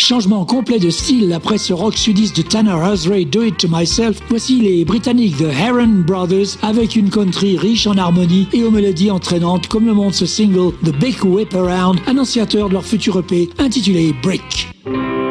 Changement complet de style après ce rock sudiste de Tanner Hasray, Do It To Myself. Voici les Britanniques The Heron Brothers avec une country riche en harmonie et aux mélodies entraînantes comme le montre ce single The Big Whip Around, annonciateur de leur futur EP intitulé Brick.